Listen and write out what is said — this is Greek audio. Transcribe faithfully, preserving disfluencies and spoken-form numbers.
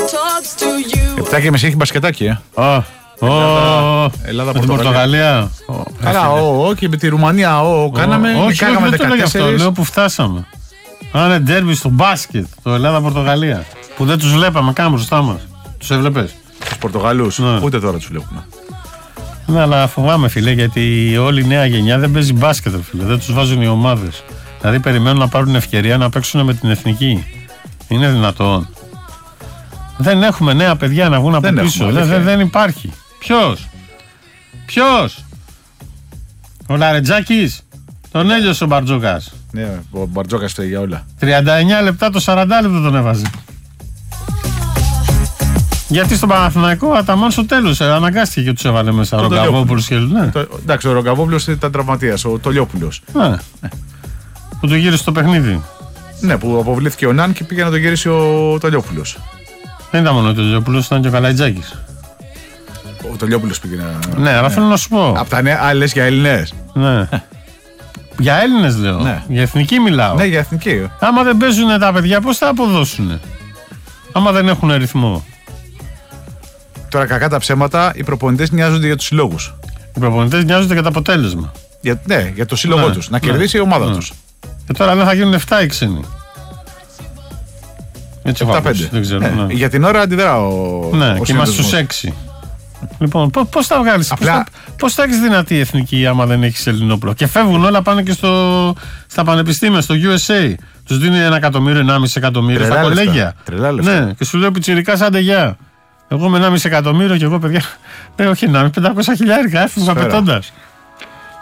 Επτά και μισή έχει μπασκετάκι, ε. Oh. Ελλάδα, Ελλάδα, με την Πορτογαλία. Καλά, όχι, με τη Ρουμανία. Κάναμε. Όχι, όχι, δεν το λέω αυτό. Λέω που φτάσαμε. Άνε ντέρμπι στο μπάσκετ, το Ελλάδα-Πορτογαλία. Που δεν τους βλέπαμε καν μπροστά μας. Τους έβλεπες? Τους Πορτογαλούς, ναι. Ούτε τώρα τους βλέπουμε. Ναι, αλλά φοβάμαι, φίλε, γιατί όλη η νέα γενιά δεν παίζει μπάσκετ, φίλε. Δεν τους βάζουν οι ομάδες. Δηλαδή περιμένουν να πάρουν ευκαιρία να παίξουν με την εθνική. Είναι δυνατόν? Δεν έχουμε νέα παιδιά να βγουν από δεν πίσω. Έχουμε, δεν, δεν υπάρχει. Ποιος? Ποιος? Ο Λαρετζάκης? Τον έλειωσε ο Μπαρτζόκας. Ναι, ο Μπαρτζόκας φταίει για όλα. τριάντα εννιά λεπτά το σαράντα λεπτό τον έβαζε. Γιατί στον Παναθηναϊκό Αταμάν στο τέλος αναγκάστηκε και τους έβαλε μέσα. Ο Ρογκαβόπουλος και ναι. Το, εντάξει, ο Ρογκαβόπουλος ήταν τραυματίας, ο Τολιόπουλος. Ναι. ναι. Που του γύρισε το παιχνίδι. Ναι, που αποβλήθηκε ο Νάν και πήγε να το γυρίσει ο Τολιόπουλος. Δεν ήταν μόνο ο Τολιόπουλος, ήταν και ο Καλαϊτζάκης. Ο Τολιόπουλος πήγε να. Ναι, αλλά ναι. θέλω να σου πω. Απ' τα νέα, α, λες για Έλληνες. Ναι. Για Έλληνες λέω. Ναι. Για εθνική μιλάω. Ναι, για εθνική. Άμα δεν παίζουν τα παιδιά, πώς θα αποδώσουν? Άμα δεν έχουν ρυθμό. Τώρα, κακά τα ψέματα, οι προπονητές νοιάζονται για τους συλλόγους. Οι προπονητές νοιάζονται για το αποτέλεσμα. Για, ναι, για το σύλλογό ναι, τους. Να ναι, κερδίσει η ομάδα ναι. τους. Και τώρα δεν θα γίνουν εφτά οι ξένοι. Έτσι επτά πέντε. Δεν ξέρω. Ναι. Ναι. Για την ώρα αντιδρά ο. Ναι, ο και είμαστε στους έξι. Λοιπόν, πώς θα βγάλεις, Απλά... πώς θα έχεις δυνατή εθνική άμα δεν έχεις ελληνόπλο? Και φεύγουν όλα, πάνε και στο, στα πανεπιστήμια, στο γιου ες έι. Τους δίνει ένα εκατομμύριο, ενάμιση εκατομμύριο στα κολέγια. Ναι, και σου λέει ο πιτσιρικάς άντε γεια. Εγώ με ενάμιση εκατομμύριο και εγώ παιδιά. Ναι, όχι ενάμιση, πεντακόσια χιλιάρικα έφυγα πετώντας.